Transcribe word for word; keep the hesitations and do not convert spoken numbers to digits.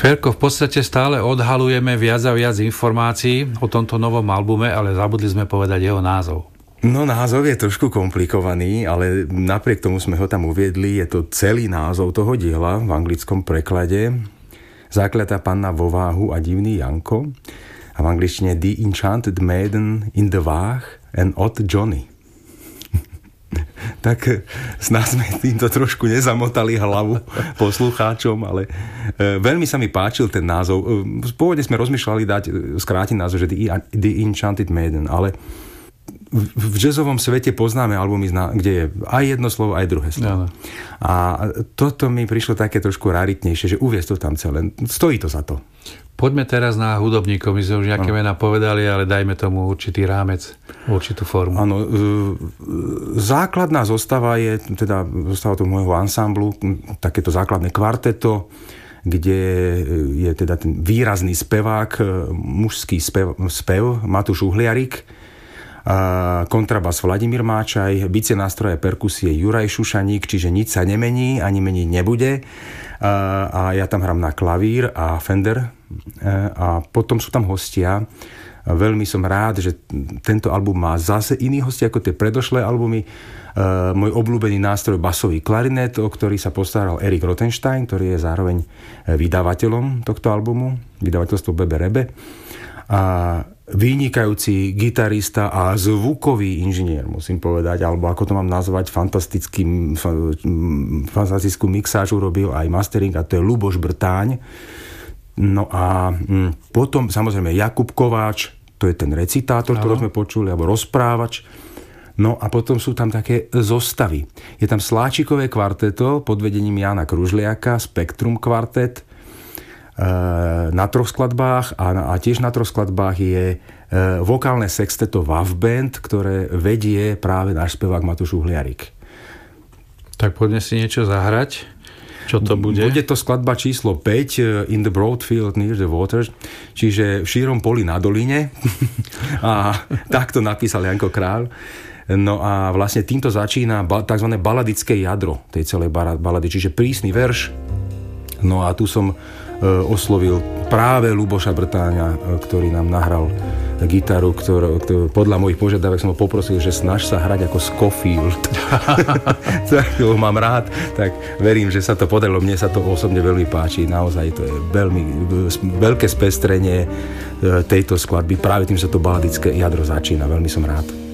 Ferko, v podstate stále odhalujeme viac a viac informácií o tomto novom albume, ale zabudli sme povedať jeho názov. No názov je trošku komplikovaný, ale napriek tomu sme ho tam uviedli. Je to celý názov toho diela v anglickom preklade. Zakletá panna vo váhu a divný Janko. A v angličtine The Enchanted Maiden in the Váh and Odd Johnny. Tak snad sme týmto trošku nezamotali hlavu poslucháčom, ale e, veľmi sa mi páčil ten názov. E, pôvodne sme rozmýšľali dať skrátiť názov, že The, The Enchanted Maiden, ale v, v jazzovom svete poznáme albumy, kde je aj jedno slovo, aj druhé slovo. Ja. A toto mi prišlo také trošku raritnejšie, že uviesť to tam celé. Stojí to za to. Poďme teraz na hudobníkov. My sme už nejaké mená povedali, ale dajme tomu určitý rámec, určitú formu. Áno, základná zostava je, teda zostava toho môjho ansamblu, takéto základné kvarteto, kde je teda ten výrazný spevák, mužský spev, spev Matúš Uhliarik, kontrabas Vladimír Máčaj, bicie nástroje perkusie Juraj Šušaník, čiže nič sa nemení, ani meniť nebude. A ja tam hrám na klavír a Fender. A potom sú tam hostia. Veľmi som rád, že tento album má zase iný hostia ako tie predošlé albumy. Môj obľúbený nástroj basový klarinet, o ktorý sa postaral Erik Rothenstein, ktorý je zároveň vydavateľom tohto albumu, vydavateľstvo Bebe Rebe. A vynikajúci gitarista a zvukový inžinier, musím povedať, alebo ako to mám nazvať, fantastický, fantastickú mixáž urobil aj mastering, a to je Luboš Brtáň. No a potom samozrejme Jakub Kováč, to je ten recitátor, ktorý sme počuli, alebo rozprávač. No a potom sú tam také zostavy. Je tam Sláčikové kvarteto pod vedením Jána Kružliaka, Spektrum kvartet, na troch skladbách a, a tiež na troch skladbách je e, vokálne sexteto Wav Band, ktoré vedie práve náš spevák Matúš Uhliarik. Tak poďme si niečo zahrať. Čo to bude? Bude to skladba číslo päť, In the Broad Field Near the Water, čiže v šírom poli na doline. A takto napísal Janko Král. No a vlastne týmto začína tzv. Baladické jadro tej celej balady, čiže prísny verš. No a tu som oslovil práve Luboša Brtáňa, ktorý nám nahral gitaru, ktorú, ktorú podľa mojich požiadavek som ho poprosil, že snaž sa hrať ako Scofield. Tak ho mám rád, tak verím, že sa to podarilo. Mne sa to osobne veľmi páči. Naozaj to je veľmi veľké spestrenie tejto skladby. Práve tým sa to baladické jadro začína. Veľmi som rád.